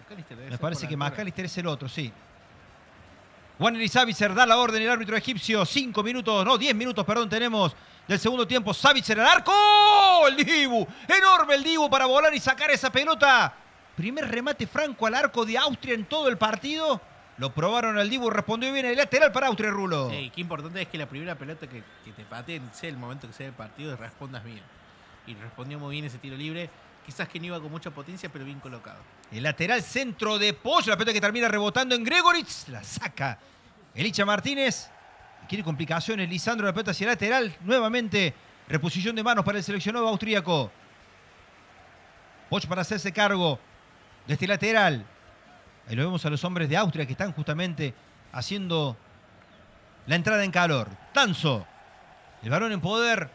McAllister debe Me ser parece por que altura. McAllister es el otro, sí. Wanner y Savitzer da la orden, el árbitro egipcio. 10 minutos, perdón, tenemos del segundo tiempo. Savitzer al arco. El Dibu. Enorme el Dibu para volar y sacar esa pelota. Primer remate franco al arco de Austria en todo el partido. Lo probaron al Dibu, respondió bien el lateral para Austria, Rulo. Sí, qué importante es que la primera pelota que te pateen, sea el momento que sea el partido, y respondas bien. Y respondió muy bien ese tiro libre. Quizás que no iba con mucha potencia, pero bien colocado. El lateral centro de Poch, la pelota que termina rebotando en Gregoritz, la saca Elicha Martínez. Quiere complicaciones, Lisandro, la pelota hacia el lateral. Nuevamente, reposición de manos para el seleccionado austríaco. Poch para hacerse cargo de este lateral. Ahí lo vemos a los hombres de Austria que están justamente haciendo la entrada en calor. Danso, el balón en poder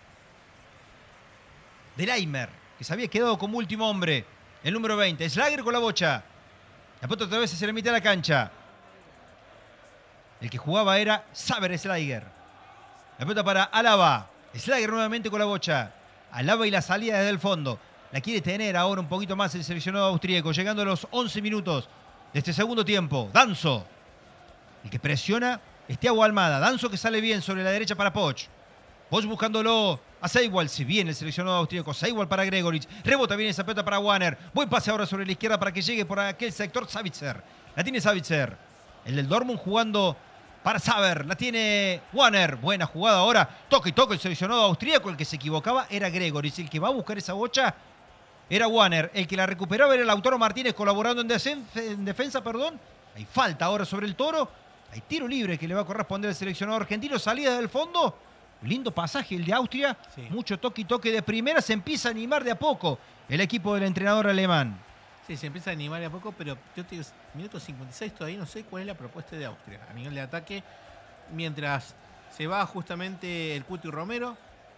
de Leimer, que se había quedado como último hombre. El número 20, Schlager con la bocha. La pelota otra vez se le mete a la cancha. El que jugaba era Saber Schlager. La pelota para Alaba. Schlager nuevamente con la bocha. Alaba y la salida desde el fondo. La quiere tener ahora un poquito más el seleccionado austríaco. Llegando a los 11 minutos de este segundo tiempo. Danso. El que presiona es Thiago Almada. Danso que sale bien sobre la derecha para Poch. Poch buscándolo a Seiwald. Si bien el seleccionado austríaco. Seiwald para Gregoritz. Rebota bien esa pelota para Wanner. Buen pase ahora sobre la izquierda para que llegue por aquel sector Savitzer. La tiene Savitzer. El del Dortmund jugando para Saber. La tiene Wanner. Buena jugada ahora. Toque y toque el seleccionado austríaco. El que se equivocaba era Gregoritz. El que va a buscar esa bocha era Wanner. El que la recuperaba era Lautaro Martínez colaborando en defensa. Hay falta ahora sobre el Toro. Hay tiro libre que le va a corresponder al seleccionado argentino. Salida del fondo. Lindo pasaje el de Austria. Sí. Mucho toque y toque de primera. Se empieza a animar de a poco el equipo del entrenador alemán. Sí, se empieza a animar de a poco, pero yo te digo, minuto 56 todavía no sé cuál es la propuesta de Austria a nivel de ataque. Mientras se va justamente el Cuti Romero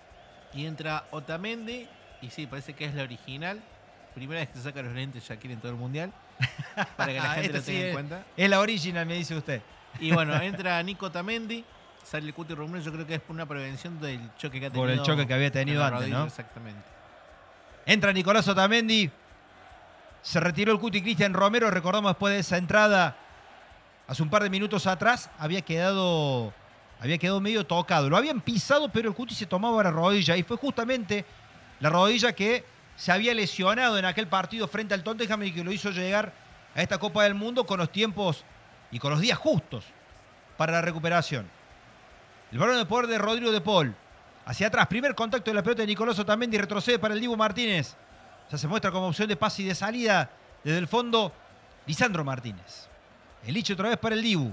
y entra Otamendi, y sí, parece que es la original. Primera vez que se saca los lentes ya quieren todo el mundial, para que la gente lo tenga en cuenta. Es la original, me dice usted. Y bueno, entra Nico Otamendi, sale el Cuti Romero, yo creo que es por una prevención del choque que ha tenido. Por el choque que había tenido en la antes, rodilla, ¿no? Exactamente. Entra Nicolás Otamendi. Se retiró el Cuti Cristian Romero. Recordamos después de esa entrada, hace un par de minutos atrás, había quedado medio tocado. Lo habían pisado, pero el Cuti se tomaba la rodilla. Y fue justamente la rodilla que se había lesionado en aquel partido frente al Tottenham y que lo hizo llegar a esta Copa del Mundo con los tiempos y con los días justos para la recuperación. El balón de poder de Rodrigo de Paul. Hacia atrás, primer contacto de la pelota de Nicolás Otamendi, retrocede para el Dibu Martínez. Ya se muestra como opción de pase y de salida desde el fondo Lisandro Martínez. El Liche otra vez para el Dibu.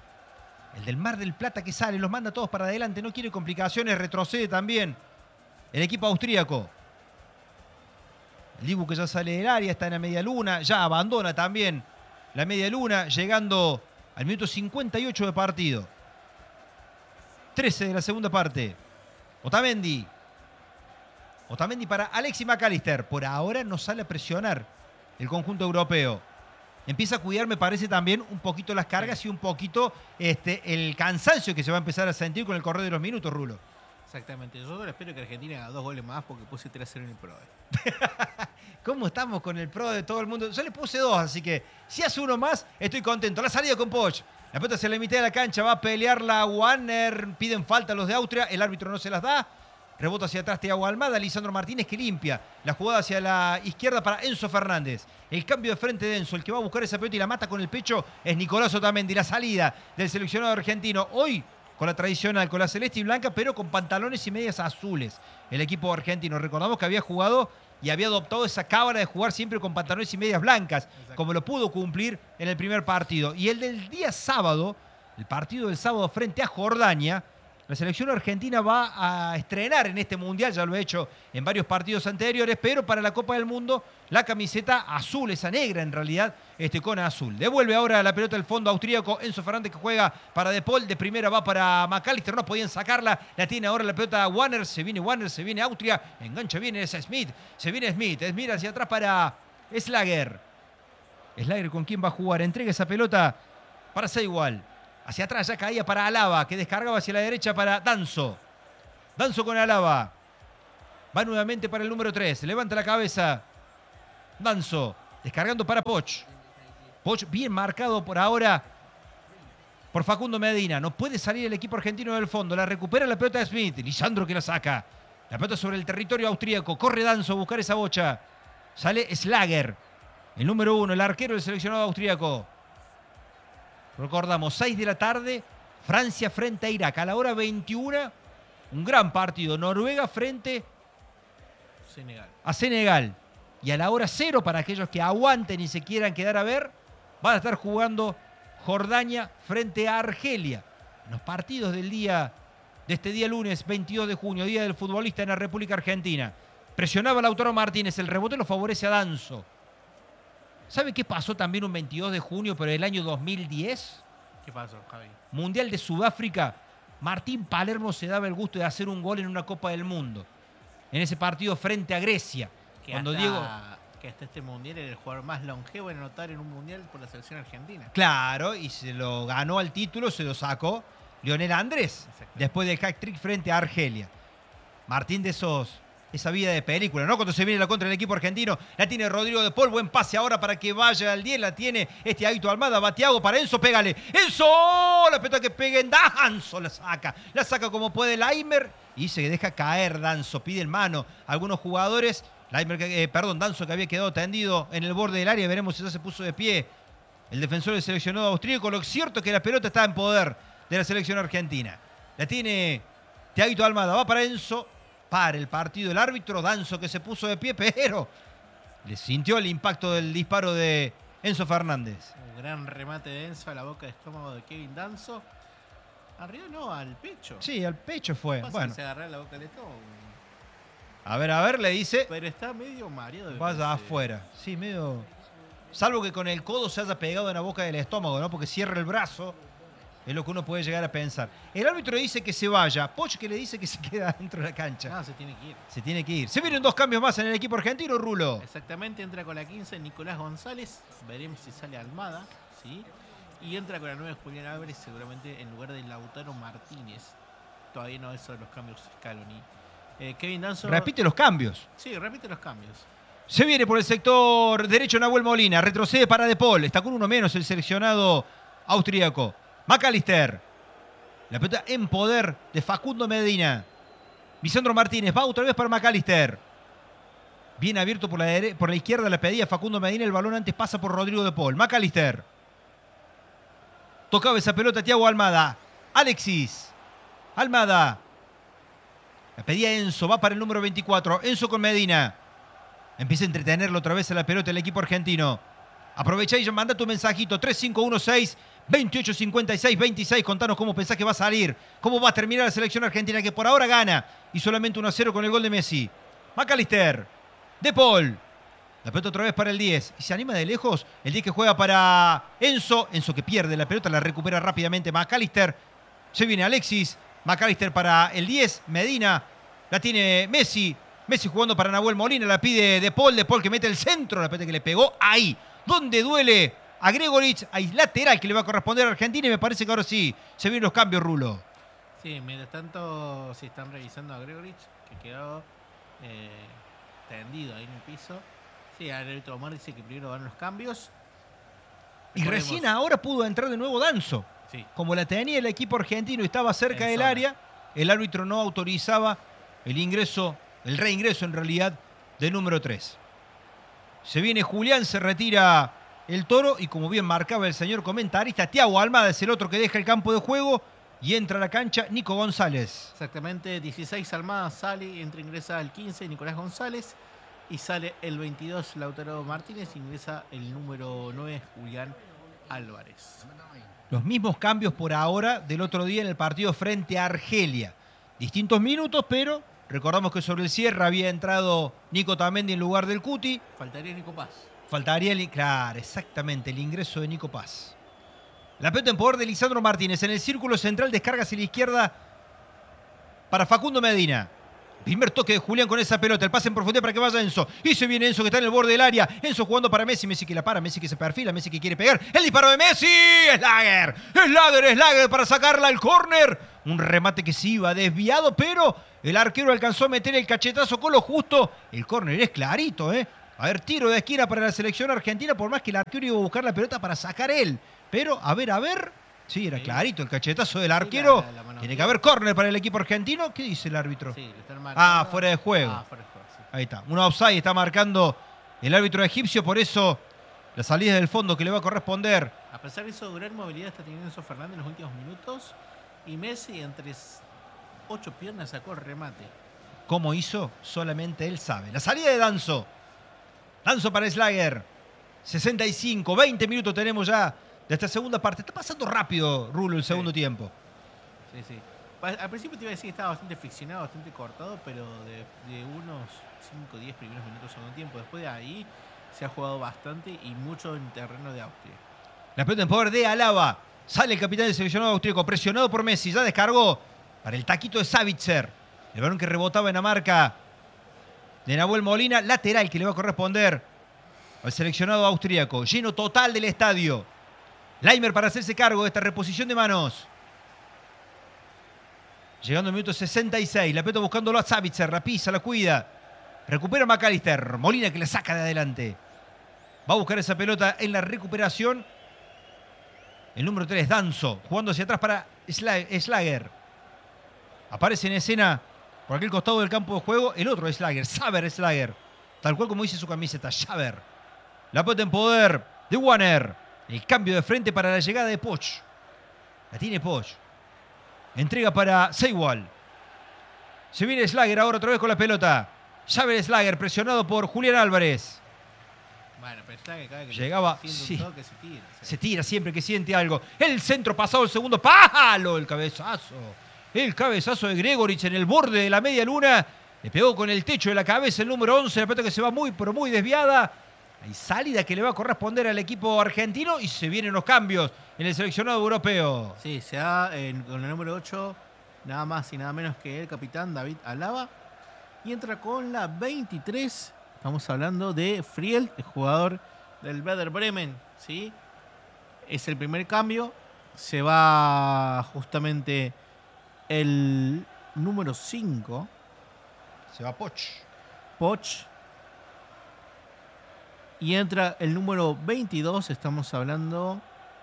El del Mar del Plata que sale, los manda todos para adelante, no quiere complicaciones, retrocede también el equipo austríaco. El Dibu que ya sale del área, está en la media luna, ya abandona también la media luna, llegando al minuto 58 de partido. 13 de la segunda parte. Otamendi para Alexis McAllister. Por ahora no sale a presionar el conjunto europeo. Empieza a cuidar, me parece, también un poquito las cargas y un poquito el cansancio que se va a empezar a sentir con el correr de los minutos, Rulo. Exactamente. Yo solo espero que Argentina haga 2 goles más porque puse 3-0 en el PRO. ¿Cómo estamos con el pro de todo el mundo? Yo le puse 2, así que si hace uno más, estoy contento. La salida con Poch. La pelota se le mitad de la cancha, va a pelearla Wanner. Piden falta los de Austria, el árbitro no se las da. Rebota hacia atrás Thiago Almada, Lisandro Martínez que limpia la jugada hacia la izquierda para Enzo Fernández. El cambio de frente de Enzo, el que va a buscar esa pelota y la mata con el pecho es Nicolás Otamendi. La salida del seleccionado argentino, hoy con la tradicional, con la celeste y blanca, pero con pantalones y medias azules. El equipo argentino, recordamos que había jugado y había adoptado esa cábala de jugar siempre con pantalones y medias blancas, como lo pudo cumplir en el primer partido. Y el del día sábado, el partido del sábado frente a Jordania, la selección argentina va a estrenar en este mundial, ya lo ha hecho en varios partidos anteriores, pero para la Copa del Mundo la camiseta azul, esa negra en realidad, con azul. Devuelve ahora la pelota al fondo austríaco, Enzo Fernández que juega para De Paul, de primera va para McAllister, no podían sacarla, la tiene ahora la pelota Wanner, se viene Austria, engancha bien esa Smith, se viene Smith hacia atrás para Schlager. Schlager con quién va a jugar, entrega esa pelota para Seiwald. Hacia atrás ya caía para Alaba, que descargaba hacia la derecha para Danso. Danso con Alaba. Va nuevamente para el número 3. Levanta la cabeza. Danso. Descargando para Poch. Poch bien marcado por ahora por Facundo Medina. No puede salir el equipo argentino del fondo. La recupera la pelota de Smith. Lisandro que la saca. La pelota sobre el territorio austríaco. Corre Danzo a buscar esa bocha. Sale Schlager, el número 1, el arquero del seleccionado austríaco. Recordamos, 6 de la tarde, Francia frente a Irak. A la hora 21, un gran partido. Noruega frente a Senegal. Y a la hora 0, para aquellos que aguanten y se quieran quedar a ver, van a estar jugando Jordania frente a Argelia. Los partidos del día, de este día lunes 22 de junio, Día del Futbolista en la República Argentina. Presionaba Lautaro Martínez, el rebote lo favorece a Danzo. ¿Sabe qué pasó también un 22 de junio, pero el año 2010? ¿Qué pasó, Javi? Mundial de Sudáfrica. Martín Palermo se daba el gusto de hacer un gol en una Copa del Mundo. En ese partido frente a Grecia. Que hasta este mundial era el jugador más longevo en anotar en un mundial por la selección argentina. Claro, y se lo ganó al título, se lo sacó Lionel Andrés, después del hat-trick frente a Argelia. Martín de esa vida de película, ¿no? Cuando se viene la contra del equipo argentino, la tiene Rodrigo de Paul, buen pase ahora para que vaya al 10, la tiene Aito Almada, va Thiago para Enzo, pégale. ¡Enzo! La pelota que pega en Danzo, la saca como puede Laimer y se deja caer Danzo, pide en mano a algunos jugadores. Danzo que había quedado tendido en el borde del área, veremos si ya se puso de pie el defensor del seleccionado austríaco. Lo cierto es que la pelota está en poder de la selección argentina. La tiene Aito Almada, va para Enzo. Para el partido el árbitro, Danzo que se puso de pie, pero le sintió el impacto del disparo de Enzo Fernández. Un gran remate de Enzo a la boca de estómago de Kevin Danzo. Arriba no, al pecho. Sí, al pecho fue. Bueno. Se agarró la boca del estómago. A ver, le dice. Pero está medio mareado. Vaya afuera. Sí, medio. Salvo que con el codo se haya pegado en la boca del estómago, ¿no? Porque cierra el brazo. Es lo que uno puede llegar a pensar. El árbitro dice que se vaya. Poch que le dice que se queda dentro de la cancha. No, se tiene que ir. Se tiene que ir. Se vienen 2 cambios más en el equipo argentino, Rulo. Exactamente, entra con la 15 Nicolás González. Veremos si sale Almada, ¿sí? Y entra con la 9 Julián Álvarez, seguramente en lugar de Lautaro Martínez. Todavía no es sobre los cambios Scaloni. Kevin Danzo... Repite los cambios. Sí, repite los cambios. Se viene por el sector derecho Nahuel Molina. Retrocede para De Paul. Está con uno menos el seleccionado austríaco. McAllister. La pelota en poder de Facundo Medina. Lisandro Martínez va otra vez para McAllister. Bien abierto por la izquierda, la pedía Facundo Medina. El balón antes pasa por Rodrigo de Paul. McAllister. Tocaba esa pelota Thiago Almada. Alexis. Almada. La pedía Enzo. Va para el número 24. Enzo con Medina. Empieza a entretenerlo otra vez a la pelota el equipo argentino. Aprovecha y manda tu mensajito. 3516-2856-26. Contanos cómo pensás que va a salir. Cómo va a terminar la selección argentina que por ahora gana. Y solamente 1-0 con el gol de Messi. McAllister. De Paul. La pelota otra vez para el 10. Y se anima de lejos. El 10 que juega para Enzo. Enzo que pierde la pelota. La recupera rápidamente McAllister. Se viene Alexis. McAllister para el 10. Medina. La tiene Messi. Messi jugando para Nahuel Molina. La pide De Paul. De Paul que mete el centro. La pelota que le pegó ahí. Donde duele a Gregoritsch. Hay lateral que le va a corresponder a Argentina. Y me parece que ahora sí se vienen los cambios, Rulo. Sí, mientras tanto si están revisando a Gregoritsch, que quedó tendido ahí en el piso. Sí, el árbitro Omar dice que primero van los cambios. Y recién ahora pudo entrar de nuevo Danzo. Sí. Como la tenía el equipo argentino y estaba cerca del área, el árbitro no autorizaba el ingreso, el reingreso en realidad, del número 3. Se viene Julián, se retira el Toro y como bien marcaba el señor comentarista, Thiago Almada es el otro que deja el campo de juego y entra a la cancha Nico González. Exactamente, 16 Almada sale, ingresa el 15 Nicolás González y sale el 22 Lautaro Martínez, ingresa el número 9 Julián Álvarez. Los mismos cambios por ahora del otro día en el partido frente a Argelia. Distintos minutos, pero recordamos que sobre el cierre había entrado Nico Tamendi en lugar del Cuti. Faltaría Nico Paz. Claro, exactamente, el ingreso de Nico Paz. La pelota en poder de Lisandro Martínez. En el círculo central descarga hacia la izquierda para Facundo Medina. Primer toque de Julián con esa pelota. El pase en profundidad para que vaya Enzo. Y se viene Enzo que está en el borde del área. Enzo jugando para Messi. Messi que la para. Messi que se perfila. Messi que quiere pegar. El disparo de Messi. Schlager para sacarla al córner. Un remate que se iba desviado, pero el arquero alcanzó a meter el cachetazo con lo justo. El córner es clarito, ¿eh? A ver, tiro de esquina para la selección argentina, por más que el arquero iba a buscar la pelota para sacar él. Pero, a ver. Sí, era clarito el cachetazo del arquero. La Tiene que haber córner para el equipo argentino. ¿Qué dice el árbitro? Sí, le están marcando. Fuera de juego. Fuera de juego, sí. Ahí está. Un offside está marcando el árbitro egipcio, por eso la salida del fondo que le va a corresponder. A pesar de eso, gran movilidad está teniendo Enzo Fernández en los últimos minutos. Y Messi, entre 8 piernas, sacó el remate. ¿Cómo hizo? Solamente él sabe. La salida de Danzo. Danzo para Slager. 65, 20 minutos tenemos ya de esta segunda parte. Está pasando rápido, Rulo, el segundo tiempo. Sí. Al principio te iba a decir que estaba bastante friccionado, bastante cortado, pero de unos 5 o 10 primeros minutos del segundo tiempo. Después de ahí se ha jugado bastante y mucho en terreno de Austria. La pelota en poder de Alaba. Sale el capitán del seleccionado austríaco, presionado por Messi. Ya descargó para el taquito de Savitzer. El balón que rebotaba en la marca de Nahuel Molina. Lateral que le va a corresponder al seleccionado austríaco. Lleno total del estadio. Laimer para hacerse cargo de esta reposición de manos. Llegando al minuto 66. La pelota buscándolo a Savitzer. La pisa, la cuida. Recupera McAllister. Molina que la saca de adelante. Va a buscar esa pelota en la recuperación. El número 3, Danzo. Jugando hacia atrás para Slager. Aparece en escena por aquel costado del campo de juego el otro Slager. Xaver Slager. Tal cual como dice su camiseta. Xaver. La pelota en poder de Warner. El cambio de frente para la llegada de Poch. La tiene Poch. Entrega para Seiwal. Se viene Slager ahora otra vez con la pelota. Xaver Slager presionado por Julián Álvarez. Bueno, pero Slager cada vez que llegaba, un toque, se tira. Se tira siempre que siente algo. El centro pasado, el segundo palo. El cabezazo. El cabezazo de Gregorich en el borde de la media luna. Le pegó con el techo de la cabeza el número 11. La pelota que se va muy, pero muy desviada. Hay salida que le va a corresponder al equipo argentino y se vienen los cambios en el seleccionado europeo. Sí, se da con el número 8 nada más y nada menos que el capitán David Alaba. Y entra con la 23. Estamos hablando de Friel, el jugador del Werder Bremen. ¿Sí? Es el primer cambio. Se va justamente el número 5. Se va Poch. Y entra el número 22. Estamos hablando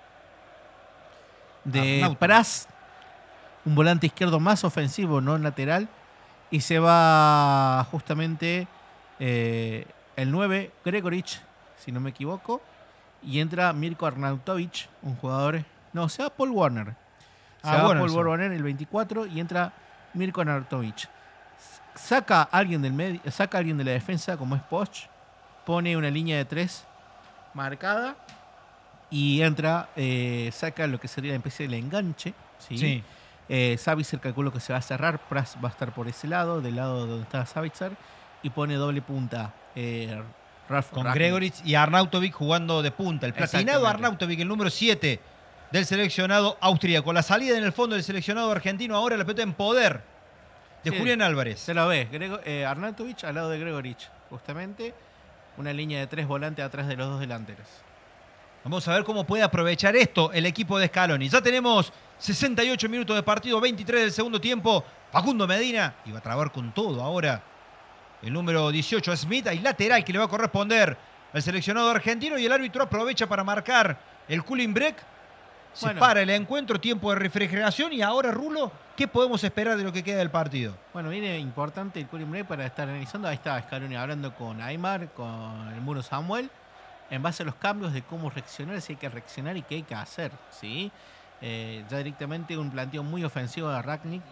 de Pras, un volante izquierdo más ofensivo, no lateral. Y se va justamente el 9, Gregorich, si no me equivoco. Y entra Mirko Arnautovic, un jugador... No, se va Paul Warner. Paul Warner, el 24, y entra Mirko Arnautovic. Saca a alguien del medio, saca a alguien de la defensa, como es Poch. Pone una línea de 3 marcada. Y entra, saca lo que sería la especie del enganche. Sí. Savitzer calculo que se va a cerrar. Pras va a estar por ese lado, del lado donde está Savitzer. Y pone doble punta. Con Gregorich y Arnautovic jugando de punta. El platinado Arnautovic, el número 7 del seleccionado austríaco. La salida en el fondo del seleccionado argentino. Ahora la pelota en poder de Julián Álvarez. Se lo ve. Arnautovic al lado de Gregorich, justamente. Una línea de 3 volantes atrás de los dos delanteros. Vamos a ver cómo puede aprovechar esto el equipo de Scaloni. Ya tenemos 68 minutos de partido, 23 del segundo tiempo. Facundo Medina y va a trabar con todo ahora. El número 18, Smith, hay lateral que le va a corresponder al seleccionado argentino y el árbitro aprovecha para marcar el cooling break. Se para el encuentro, tiempo de refrigeración y ahora, Rulo, ¿qué podemos esperar de lo que queda del partido? Bueno, viene importante el cooling break para estar analizando. Ahí está Scaloni hablando con Aymar, con el Muro Samuel, en base a los cambios de cómo reaccionar, si hay que reaccionar y qué hay que hacer, ¿sí? Ya directamente un planteo muy ofensivo de Rangnick,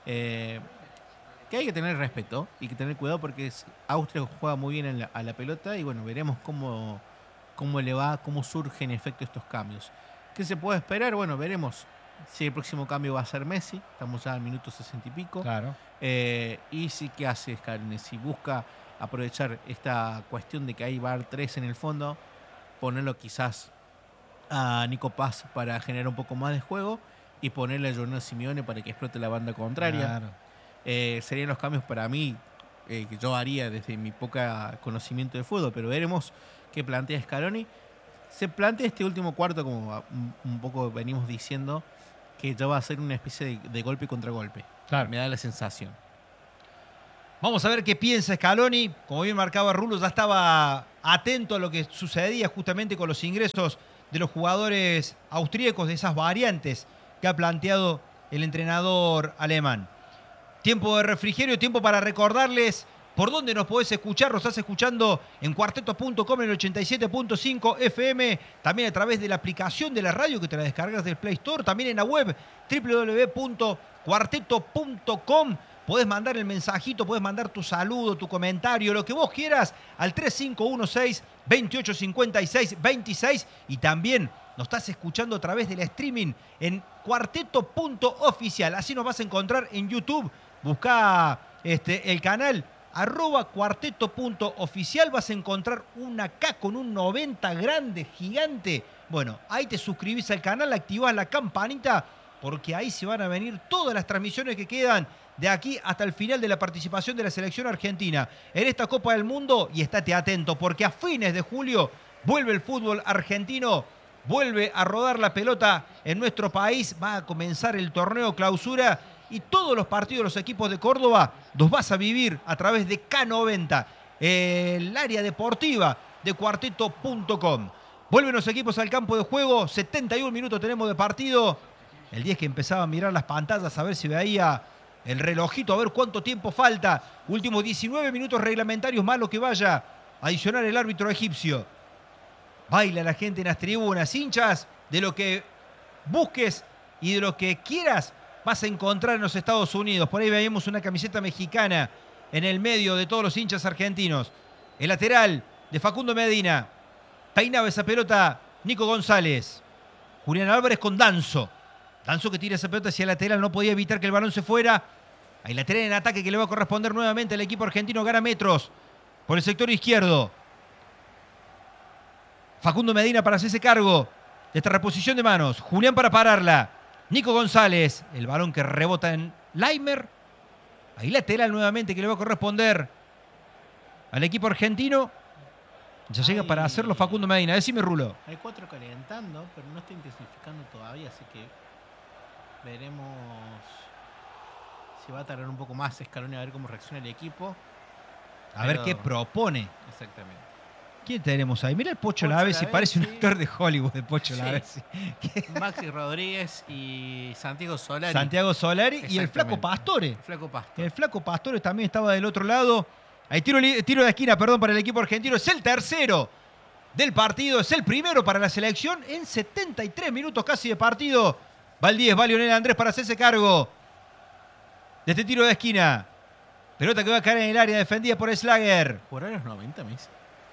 que hay que tener respeto y que tener cuidado porque Austria juega muy bien a la pelota y bueno, veremos cómo le va, cómo surgen en efecto estos cambios. ¿Qué se puede esperar? Bueno, veremos si el próximo cambio va a ser Messi, estamos ya al minuto 60 y pico. Claro. Y si qué hace Scaloni, si busca aprovechar esta cuestión de que hay va a haber 3 en el fondo, ponerlo quizás a Nico Paz para generar un poco más de juego y ponerle a Giorgio Simeone para que explote la banda contraria. Claro. Serían los cambios para mí que yo haría desde mi poca conocimiento de fútbol, pero veremos qué plantea Scaloni. Se plantea este último cuarto, como un poco venimos diciendo, que ya va a ser una especie de golpe contra golpe. Claro. Me da la sensación. Vamos a ver qué piensa Scaloni. Como bien marcaba Rulo, ya estaba atento a lo que sucedía justamente con los ingresos de los jugadores austríacos, de esas variantes que ha planteado el entrenador alemán. Tiempo de refrigerio, tiempo para recordarles por dónde nos podés escuchar. Nos estás escuchando en cuarteto.com en el 87.5 FM, también a través de la aplicación de la radio que te la descargas del Play Store, también en la web www.cuarteto.com. Podés mandar el mensajito, podés mandar tu saludo, tu comentario, lo que vos quieras al 3516-2856-26 y también nos estás escuchando a través del streaming en cuarteto.oficial. Así nos vas a encontrar en YouTube. Buscá el canal @cuarteto.oficial. Vas a encontrar una K con un 90 grande, gigante. Bueno, ahí te suscribís al canal, activás la campanita, porque ahí se van a venir todas las transmisiones que quedan de aquí hasta el final de la participación de la selección argentina en esta Copa del Mundo. Y estate atento, porque a fines de julio vuelve el fútbol argentino, vuelve a rodar la pelota en nuestro país, va a comenzar el torneo clausura y todos los partidos de los equipos de Córdoba los vas a vivir a través de K90, el área deportiva de cuarteto.com. Vuelven los equipos al campo de juego, 71 minutos tenemos de partido. El 10 que empezaba a mirar las pantallas a ver si veía el relojito, a ver cuánto tiempo falta. Últimos 19 minutos reglamentarios más lo que vaya a adicionar el árbitro egipcio. Baila la gente en las tribunas, hinchas, de lo que busques y de lo que quieras vas a encontrar en los Estados Unidos. Por ahí veíamos una camiseta mexicana en el medio de todos los hinchas argentinos. El lateral de Facundo Medina. Peinaba esa pelota Nico González. Julián Álvarez con Danzo. Danzo que tira esa pelota hacia el lateral, no podía evitar que el balón se fuera. Hay lateral en ataque que le va a corresponder nuevamente al equipo argentino. Gana metros por el sector izquierdo. Facundo Medina para hacerse cargo de esta reposición de manos. Julián para pararla. Nico González. El balón que rebota en Laimer. Ahí lateral nuevamente que le va a corresponder al equipo argentino. Ya llega para hacerlo Facundo Medina. Decime, Rulo. Hay 4 calentando, pero no está intensificando todavía, así que veremos si va a tardar un poco más Scaloni a ver cómo reacciona el equipo. A ver qué propone. Exactamente. ¿Quién tenemos ahí? Mira el Pocho Lavezzi, parece un actor de Hollywood, el Pocho Lavezzi. Maxi Rodríguez y Santiago Solari. Santiago Solari y el Flaco Pastore. El Flaco Pastore. El Flaco Pastore también estaba del otro lado. Hay tiro de esquina, para el equipo argentino. Es el tercero del partido. Es el primero para la selección en 73 minutos casi de partido. Va el 10, va Lionel Andrés para hacerse cargo de este tiro de esquina. Pelota que va a caer en el área defendida por Slager. Por ahora los 90, me dice.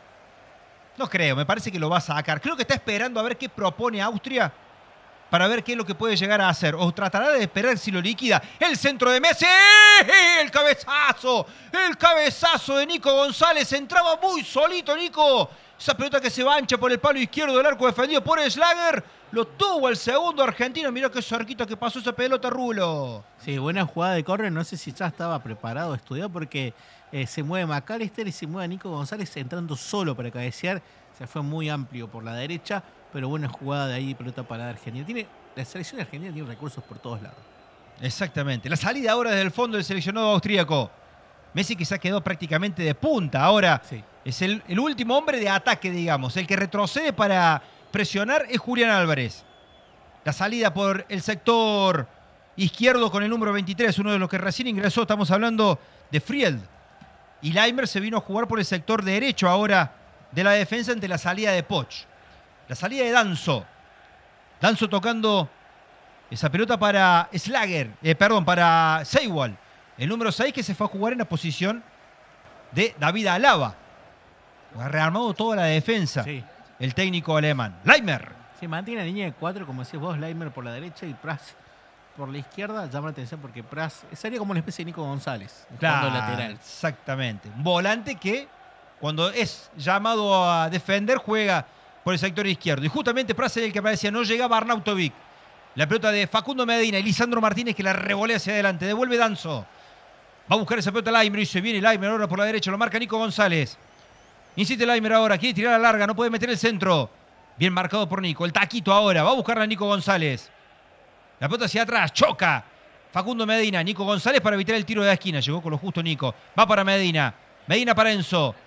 No creo, me parece que lo va a sacar. Creo que está esperando a ver qué propone Austria para ver qué es lo que puede llegar a hacer. O tratará de esperar si lo liquida. El centro de Messi. El cabezazo. El cabezazo de Nico González. Entraba muy solito Nico. Esa pelota que se va ancha por el palo izquierdo del arco defendido por Slager. Lo tuvo el segundo argentino. Mirá qué cerquita que pasó esa pelota, Rulo. Sí, buena jugada de córner. No sé si ya estaba preparado, estudiado, porque se mueve McAllister y se mueve Nico González entrando solo para cabecear. Se fue muy amplio por la derecha, pero buena jugada de ahí, pelota parada Argentina. La selección argentina tiene recursos por todos lados. Exactamente. La salida ahora desde el fondo del seleccionado austríaco. Messi que se ha quedado prácticamente de punta. Ahora sí. Es el último hombre de ataque, digamos. El que retrocede para presionar es Julián Álvarez. La salida por el sector izquierdo con el número 23, uno de los que recién ingresó. Estamos hablando de Fried. Y Laimer se vino a jugar por el sector derecho ahora de la defensa ante la salida de Poch. La salida de Danzo. Danzo tocando esa pelota para Slager. Para Seiwald. El número 6 que se fue a jugar en la posición de David Alaba. Ha rearmado toda la defensa. Sí. El técnico alemán. Laimer. Sí, mantiene la línea de 4, como decís vos, Laimer por la derecha y Pras por la izquierda. Llama la atención porque Pras sería como una especie de Nico González. Claro, lateral. Exactamente. Un volante que cuando es llamado a defender juega por el sector izquierdo. Y justamente Pras era el que parecía no llegaba a Arnautovic. La pelota de Facundo Medina y Lisandro Martínez que la revolea hacia adelante. Devuelve Danzo. Va a buscar esa pelota Laimer y se viene Laimer ahora por la derecha. Lo marca Nico González. Insiste Laimer ahora. Quiere tirar a larga. No puede meter el centro. Bien marcado por Nico. El taquito ahora. Va a buscarla a Nico González. La pelota hacia atrás. Choca. Facundo Medina. Nico González para evitar el tiro de la esquina. Llegó con lo justo Nico. Va para Medina. Medina para Enzo.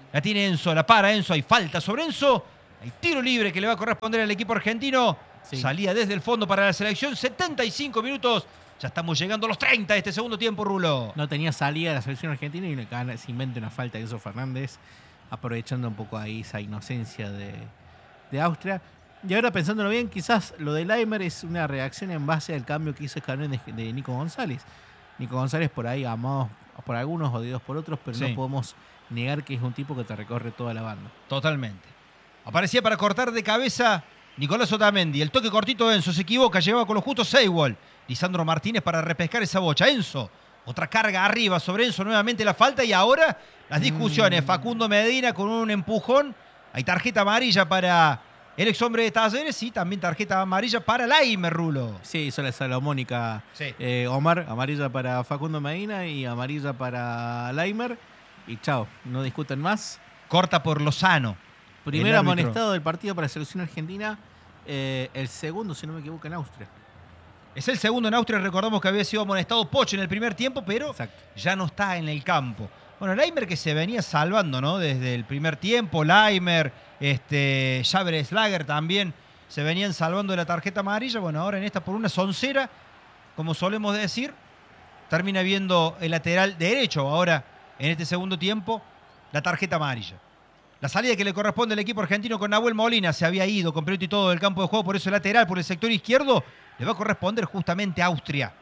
La tiene Enzo, la para Enzo, hay falta sobre Enzo. Hay tiro libre que le va a corresponder al equipo argentino. Sí. Salía desde el fondo para la selección, 75 minutos. Ya estamos llegando a los 30 de este segundo tiempo, Rulo. No tenía salida la selección argentina y se inventa una falta de Enzo Fernández, aprovechando un poco ahí esa inocencia de Austria. Y ahora pensándolo bien, quizás lo de Laimer es una reacción en base al cambio que hizo Scaloni de Nico González. Nico González por ahí amados por algunos, odiados por otros, pero Sí. no podemos negar que es un tipo que te recorre toda la banda. Totalmente. Aparecía para cortar de cabeza Nicolás Otamendi. El toque cortito de Enzo se equivoca, llevaba con lo justo Seiwell. Lisandro Martínez para repescar esa bocha. Enzo, otra carga arriba sobre Enzo, nuevamente la falta y ahora las discusiones. Facundo Medina con un empujón. Hay tarjeta amarilla para el ex hombre de Talleres y también tarjeta amarilla para Laimer, Rulo. Sí, hizo la salomónica Sí. Omar, amarilla para Facundo Medina y amarilla para Laimer. Y chao, no discuten más. Corta por Lozano. Primer El árbitro. amonestado del partido para la selección argentina. El segundo, si no me equivoco, en Austria. Es el segundo en Austria, recordamos que había sido amonestado Poch en el primer tiempo, pero Exacto. ya no está en el campo. Bueno, Laimer que se venía salvando, ¿no? Desde el primer tiempo, Laimer, Javier Slager también se venían salvando de la tarjeta amarilla. Bueno, ahora en esta por una soncera, como solemos decir, termina viendo el lateral derecho ahora en este segundo tiempo la tarjeta amarilla. La salida que le corresponde al equipo argentino con Nahuel Molina se había ido con pelota y todo del campo de juego, por eso el lateral por el sector izquierdo le va a corresponder justamente a Austria.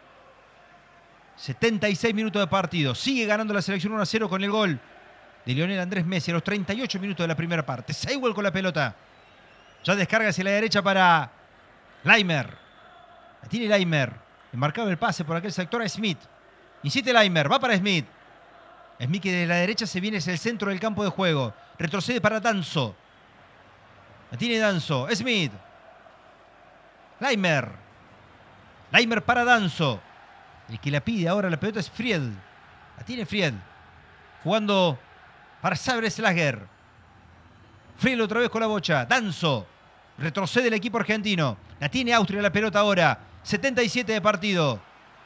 76 minutos de partido. Sigue ganando la selección 1-0 con el gol de Lionel Andrés Messi a los 38 minutos de la primera parte. Seiwell con la pelota. Ya descarga hacia la derecha para Laimer. La tiene Laimer. Enmarcado el pase por aquel sector a Smith. Insiste Laimer. Va para Smith. Smith que de la derecha se viene hacia el centro del campo de juego. Retrocede para Danzo. La tiene Danzo. Smith. Laimer. Laimer para Danzo. El que la pide ahora la pelota es Fried. La tiene Fried. Jugando para Sabre Slager. Fried otra vez con la bocha. Danzo. Retrocede el equipo argentino. La tiene Austria la pelota ahora. 77 de partido.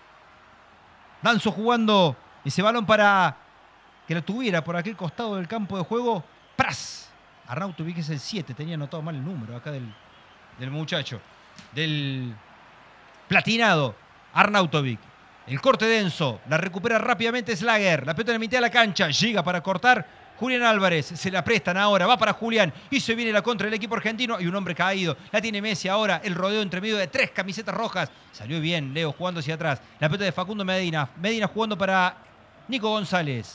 Danzo jugando ese balón para que lo tuviera por aquel costado del campo de juego. Pras. Arnautovic es el 7. Tenía anotado mal el número acá del muchacho. Del platinado Arnautovic. El corte denso. La recupera rápidamente Slager. La pelota en la mitad de la cancha. Llega para cortar Julián Álvarez. Se la prestan ahora. Va para Julián. Y se viene la contra del equipo argentino. Y un hombre caído. La tiene Messi ahora. El rodeo entre medio de 3 camisetas rojas. Salió bien Leo jugando hacia atrás. La pelota de Facundo Medina. Medina jugando para Nico González.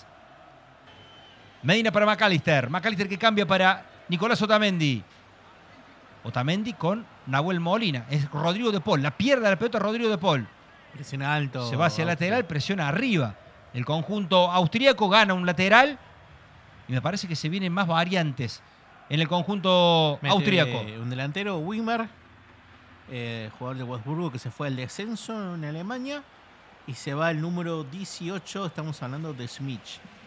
Medina para McAllister. McAllister que cambia para Nicolás Otamendi. Otamendi con Nahuel Molina. Es Rodrigo de Paul. La pierde la pelota Rodrigo de Paul. Presiona alto. Se va hacia el lateral, presiona arriba. El conjunto austríaco gana un lateral. Y me parece que se vienen más variantes en el conjunto Mete austríaco. Un delantero, Wimmer, jugador de Wolfsburgo que se fue al descenso en Alemania. Y se va el número 18, estamos hablando de Smith.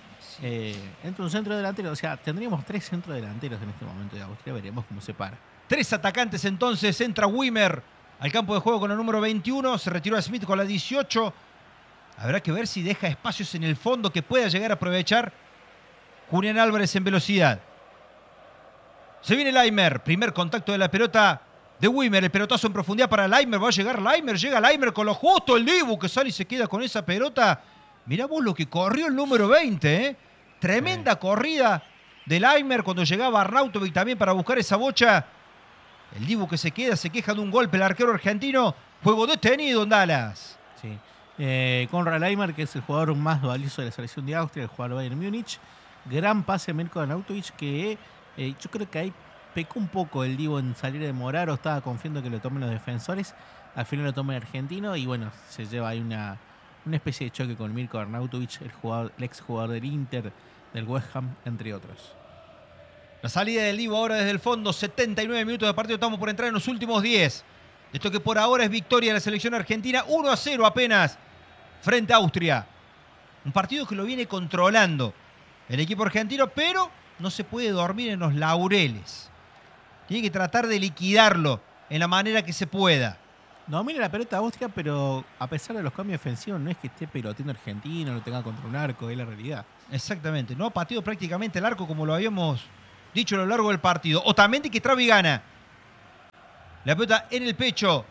Entra un centro delantero, o sea, tendríamos 3 centros delanteros en este momento de Austria, veremos cómo se para. 3 atacantes entonces, entra Wimmer al campo de juego con el número 21, se retiró a Smith con la 18. Habrá que ver si deja espacios en el fondo que pueda llegar a aprovechar Julián Álvarez en velocidad. Se viene Laimer, primer contacto de la pelota de Wimmer, el pelotazo en profundidad para Laimer, va a llegar Laimer, llega Laimer con lo justo, el Dibu que sale y se queda con esa pelota. Mirá vos lo que corrió el número 20, ¿eh? Tremenda corrida de Laimer cuando llegaba Arnautovic también para buscar esa bocha. El Dibu que se queda, se queja de un golpe el arquero argentino. Juego detenido en Dallas. Sí. Konrad Laimer, que es el jugador más valioso de la selección de Austria, el jugador Bayern Múnich. Gran pase a Mirko Arnautovic que yo creo que ahí pecó un poco el Dibu en salir de morar o estaba confiando que lo tomen los defensores. Al final lo toma el argentino y bueno, se lleva ahí una especie de choque con Mirko Arnautovic, el ex jugador del Inter, del West Ham, entre otros. La salida del Dibu ahora desde el fondo, 79 minutos de partido, estamos por entrar en los últimos 10. Esto que por ahora es victoria de la selección argentina, 1-0 apenas frente a Austria. Un partido que lo viene controlando el equipo argentino, pero no se puede dormir en los laureles. Tiene que tratar de liquidarlo en la manera que se pueda. Domina la pelota Austria, pero a pesar de los cambios defensivos, no es que esté peloteando argentino, lo tenga contra un arco, es la realidad. Exactamente. No ha pateado prácticamente el arco como lo habíamos dicho a lo largo del partido. Otamendi que traba y gana. La pelota en el pecho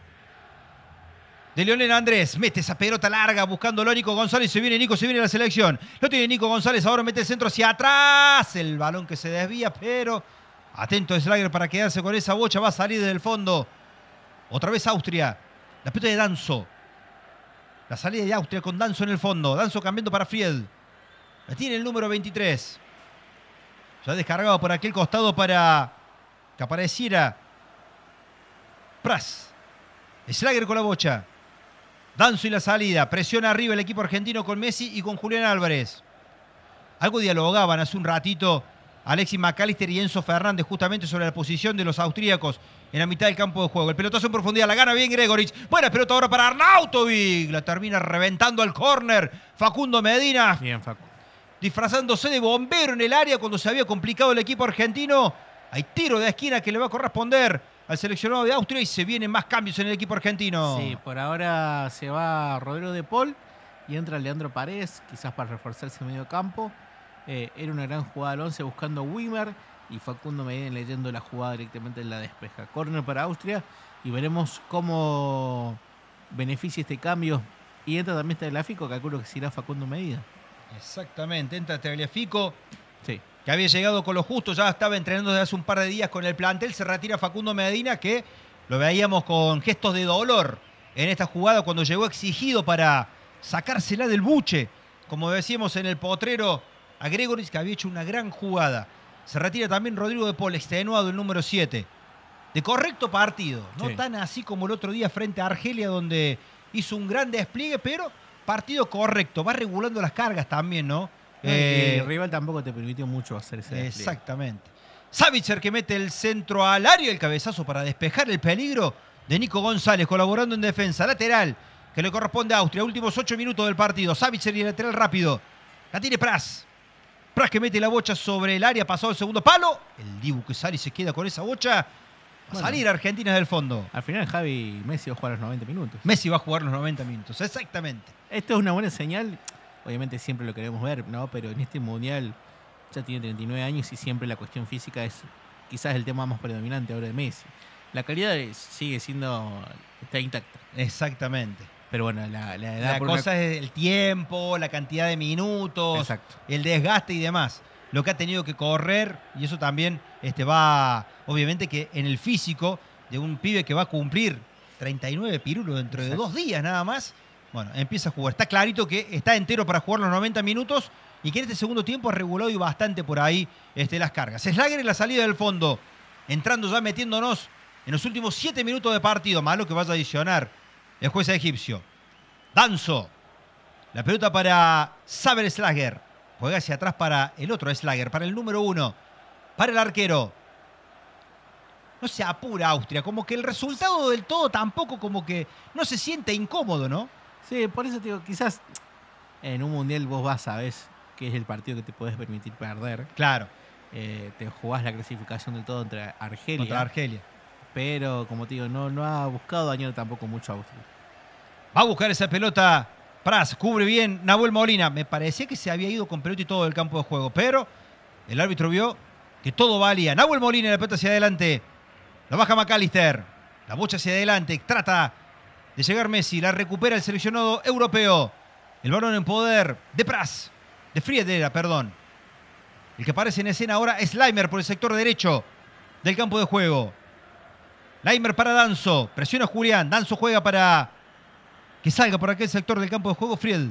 de Leonel Andrés. Mete esa pelota larga buscándolo a Nico González. Se viene Nico, se viene la selección. Lo tiene Nico González. Ahora mete el centro hacia atrás. El balón que se desvía, pero atento Schlager para quedarse con esa bocha. Va a salir desde el fondo. Otra vez Austria. La pelota de Danso. La salida de Austria con Danso en el fondo. Danso cambiando para Fried. La tiene el número 23. Ya descargado por aquel costado para que apareciera Pras. Schlager con la bocha. Danzo y la salida. Presiona arriba el equipo argentino con Messi y con Julián Álvarez. Algo dialogaban hace un ratito Alexis McAllister y Enzo Fernández justamente sobre la posición de los austríacos en la mitad del campo de juego. El pelotazo en profundidad. La gana bien Gregoric. Buena pelota ahora para Arnautovic. La termina reventando al córner. Facundo Medina. Bien, Facu. Disfrazándose de bombero en el área cuando se había complicado el equipo argentino. Hay tiro de esquina que le va a corresponder al seleccionado de Austria y se vienen más cambios en el equipo argentino. Sí, por ahora se va Rodrigo de Paul y entra Leandro Paredes, quizás para reforzarse en medio campo. Era una gran jugada al 11 buscando a Wimmer y Facundo Medina leyendo la jugada directamente en la despeja. Córner para Austria y veremos cómo beneficia este cambio. Y entra también Tagliafico, calculo que será Facundo Medina. Exactamente, entra Tagliafico, Sí. que había llegado con lo justo, ya estaba entrenando desde hace un par de días con el plantel. Se retira Facundo Medina, que lo veíamos con gestos de dolor en esta jugada cuando llegó exigido para sacársela del buche. Como decíamos en el potrero a Gregoric, que había hecho una gran jugada. Se retira también Rodrigo de Paul, extenuado, el número 7. De correcto partido, no Sí. tan así como el otro día frente a Argelia, donde hizo un gran despliegue, pero partido correcto. Va regulando las cargas también, ¿no? Y el rival tampoco te permitió mucho hacer ese despliegue. Exactamente. Savitzer que mete el centro al área, el cabezazo para despejar el peligro de Nico González, colaborando en defensa. Lateral que le corresponde a Austria. Últimos 8 minutos del partido. Savitzer y el lateral rápido. La tiene Pras. Pras que mete la bocha sobre el área, pasado el segundo palo. El Dibu que sale y se queda con esa bocha. Va a salir Argentina del fondo. Al final Javi Messi va a jugar los 90 minutos. Messi va a jugar los 90 minutos. Exactamente. Esto es una buena señal. Obviamente siempre lo queremos ver, ¿no? Pero en este mundial ya tiene 39 años y siempre la cuestión física es quizás el tema más predominante ahora de Messi. La calidad sigue está intacta. Exactamente. Pero bueno, la edad La por cosa es el tiempo, la cantidad de minutos, Exacto. el desgaste y demás. Lo que ha tenido que correr, y eso también va, obviamente, que en el físico de un pibe que va a cumplir 39 pirulos dentro de 2 días nada más, bueno, empieza a jugar. Está clarito que está entero para jugar los 90 minutos y que en este segundo tiempo ha regulado y bastante por ahí las cargas. Schlager en la salida del fondo, entrando ya metiéndonos en los últimos 7 minutos de partido, malo que vaya a adicionar el juez egipcio. Danzo. La pelota para Saber Schlager. Juega hacia atrás para el otro Schlager, para el número 1, para el arquero. No se apura Austria, como que el resultado del todo tampoco como que no se siente incómodo, ¿no? Sí, por eso te digo, quizás en un mundial vos sabés que es el partido que te puedes permitir perder. Claro. Te jugás la clasificación del todo entre Argelia. Contra Argelia. Pero, como te digo, no ha buscado dañar tampoco mucho a Austria. Va a buscar esa pelota Pras, cubre bien Nahuel Molina. Me parecía que se había ido con pelota y todo del campo de juego, pero el árbitro vio que todo valía. Nahuel Molina, la pelota hacia adelante. La baja McAllister. La bocha hacia adelante. Trata de llegar Messi. La recupera el seleccionado europeo. El balón en poder de Pras. De Friedera, perdón. El que aparece en escena ahora es Leimer por el sector derecho del campo de juego. Leimer para Danzo. Presiona Julián. Danzo juega para que salga por aquel sector del campo de juego Fried.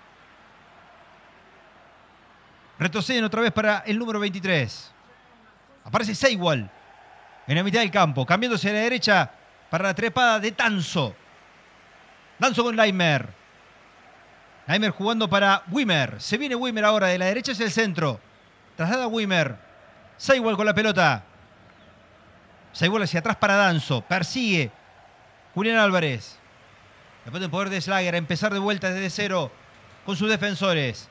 Retroceden otra vez para el número 23. Aparece Seiwal en la mitad del campo, cambiándose a la derecha para la trepada de Danzo. Danzo con Leimer. Leimer jugando para Wimmer. Se viene Wimmer ahora, de la derecha hacia el centro. Traslada Wimmer. Seiwal con la pelota. Seiwal hacia atrás para Danzo. Persigue Julián Álvarez. La pelota en poder de Schlager, a empezar de vuelta desde cero con sus defensores.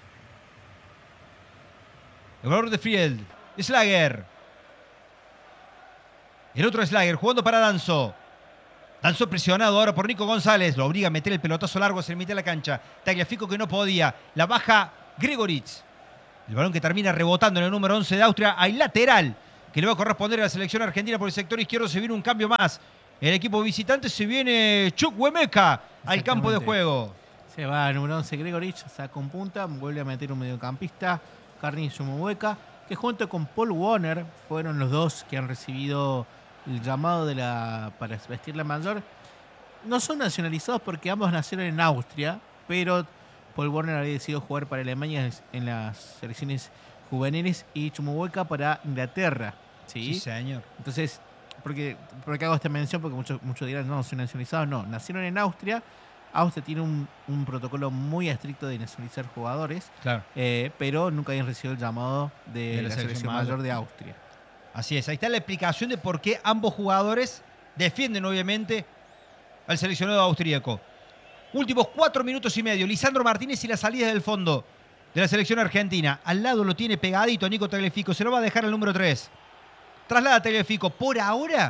El valor de Fried. Schlager. El otro Schlager jugando para Danzo. Lanzó presionado ahora por Nico González. Lo obliga a meter el pelotazo largo hacia el mitad de la cancha. Tagliafico que no podía. La baja Gregoritz. El balón que termina rebotando en el número 11 de Austria. Hay lateral que le va a corresponder a la selección argentina por el sector izquierdo. Se viene un cambio más. El equipo visitante se viene Chukwuemeka al campo de juego. Se va al número 11 Gregoritsch, saca un punta, vuelve a meter un mediocampista, Carni Chukwuemeka, que junto con Paul Warner fueron los dos que han recibido el llamado para vestir la mayor. No son nacionalizados porque ambos nacieron en Austria, pero Paul Warner había decidido jugar para Alemania en las selecciones juveniles y Chukwuemeka para Inglaterra. Sí, señor. Entonces, ¿por qué hago esta mención? Porque muchos dirán, no, son nacionalizados. No, nacieron en Austria. Austria tiene un protocolo muy estricto de nacionalizar jugadores, claro, pero nunca habían recibido el llamado de la selección mayor de Austria. Así es, ahí está la explicación de por qué ambos jugadores defienden obviamente al seleccionado austríaco. Últimos 4 minutos y medio, Lisandro Martínez y la salida del fondo de la selección argentina. Al lado lo tiene pegadito Nico Tagliafico, se lo va a dejar al número 3. Traslada a Tagliafico, por ahora